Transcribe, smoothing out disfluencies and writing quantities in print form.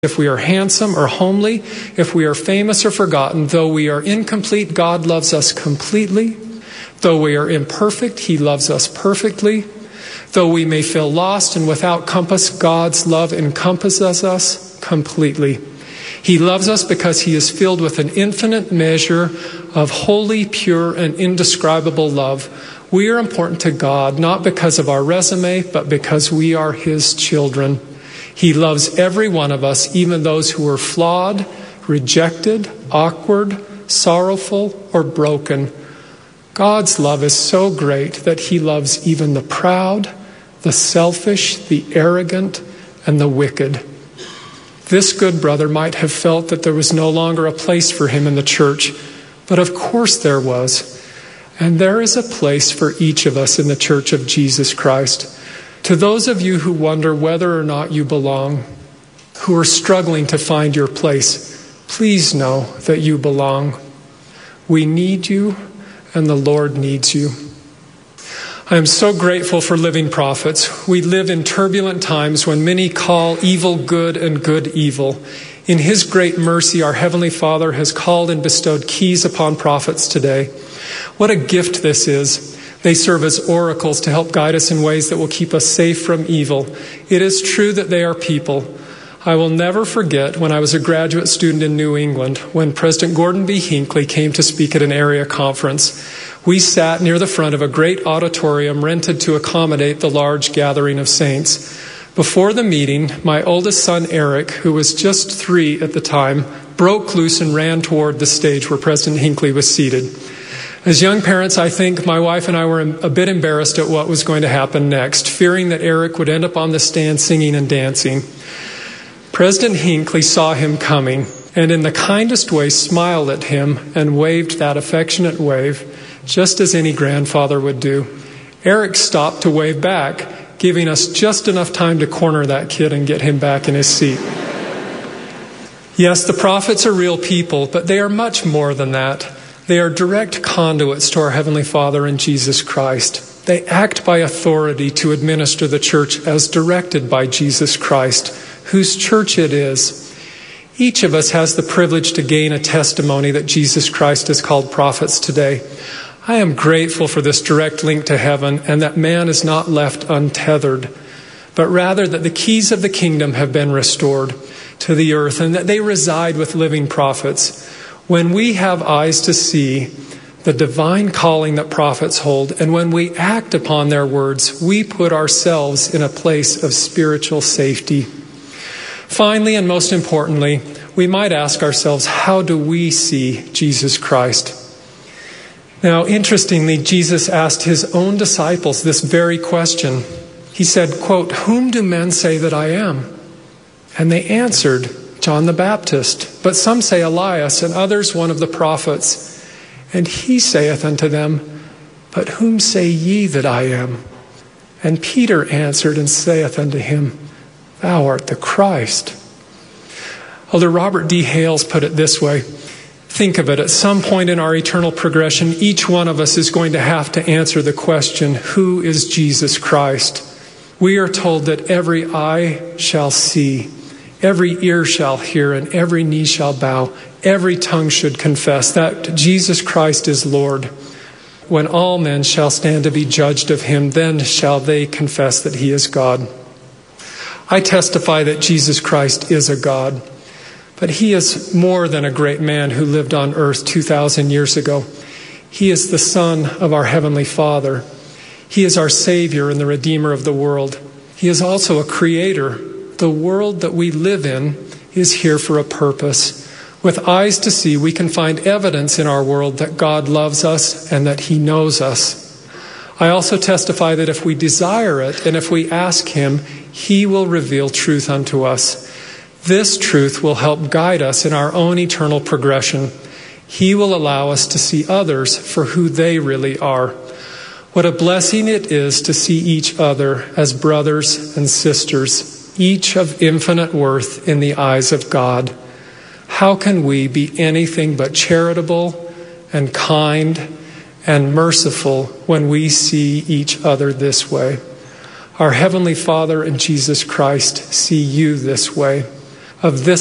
If we are handsome or homely, if we are famous or forgotten, though we are incomplete, God loves us completely. Though we are imperfect, He loves us perfectly. Though we may feel lost and without compass, God's love encompasses us completely. He loves us because He is filled with an infinite measure of holy, pure, and indescribable love. We are important to God, not because of our resume, but because we are His children. He loves every one of us, even those who are flawed, rejected, awkward, sorrowful, or broken. God's love is so great that He loves even the proud, the selfish, the arrogant, and the wicked. This good brother might have felt that there was no longer a place for him in the church, but of course there was. And there is a place for each of us in the Church of Jesus Christ. To those of you who wonder whether or not you belong, who are struggling to find your place, please know that you belong. We need you, and the Lord needs you. I am so grateful for living prophets. We live in turbulent times when many call evil good and good evil. In His great mercy, our Heavenly Father has called and bestowed keys upon prophets today. What a gift this is. They serve as oracles to help guide us in ways that will keep us safe from evil. It is true that they are people. I will never forget when I was a graduate student in New England, when President Gordon B. Hinckley came to speak at an area conference. We sat near the front of a great auditorium rented to accommodate the large gathering of saints. Before the meeting, my oldest son, Eric, who was just 3 at the time, broke loose and ran toward the stage where President Hinckley was seated. As young parents, I think my wife and I were a bit embarrassed at what was going to happen next, fearing that Eric would end up on the stand singing and dancing. President Hinckley saw him coming and in the kindest way smiled at him and waved that affectionate wave, just as any grandfather would do. Eric stopped to wave back, giving us just enough time to corner that kid and get him back in his seat. Yes, the prophets are real people, but they are much more than that. They are direct conduits to our Heavenly Father in Jesus Christ. They act by authority to administer the church as directed by Jesus Christ, whose church it is. Each of us has the privilege to gain a testimony that Jesus Christ has called prophets today. I am grateful for this direct link to heaven and that man is not left untethered, but rather that the keys of the kingdom have been restored to the earth and that they reside with living prophets. When we have eyes to see the divine calling that prophets hold, and when we act upon their words, we put ourselves in a place of spiritual safety. Finally, and most importantly, we might ask ourselves, how do we see Jesus Christ? Now, interestingly, Jesus asked His own disciples this very question. He said, quote, "Whom do men say that I am?" And they answered, "John the Baptist, but some say Elias, and others one of the prophets." And He saith unto them, "But whom say ye that I am?" And Peter answered and saith unto Him, "Thou art the Christ." Elder Robert D. Hales put it this way. Think of it, at some point in our eternal progression, each one of us is going to have to answer the question, who is Jesus Christ? We are told that every eye shall see, every ear shall hear, and every knee shall bow. Every tongue should confess that Jesus Christ is Lord. When all men shall stand to be judged of Him, then shall they confess that He is God. I testify that Jesus Christ is a God, but He is more than a great man who lived on earth 2,000 years ago. He is the Son of our Heavenly Father. He is our Savior and the Redeemer of the world. He is also a Creator. The world that we live in is here for a purpose. With eyes to see, we can find evidence in our world that God loves us and that He knows us. I also testify that if we desire it and if we ask Him, He will reveal truth unto us. This truth will help guide us in our own eternal progression. He will allow us to see others for who they really are. What a blessing it is to see each other as brothers and sisters, each of infinite worth in the eyes of God. How can we be anything but charitable and kind and merciful when we see each other this way? Our Heavenly Father and Jesus Christ see you this way. of this